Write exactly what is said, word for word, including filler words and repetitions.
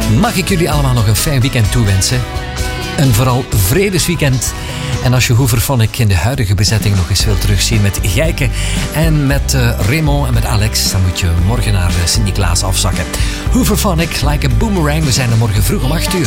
mag ik jullie allemaal nog een fijn weekend toewensen. Een vooral vredesweekend. En als je Hooverphonic in de huidige bezetting nog eens wilt terugzien met Gijke en met uh, Raymond en met Alex, dan moet je morgen naar uh, Sint-Niklaas afzakken. Hooverphonic, like a boomerang. We zijn er morgen vroeg om acht uur.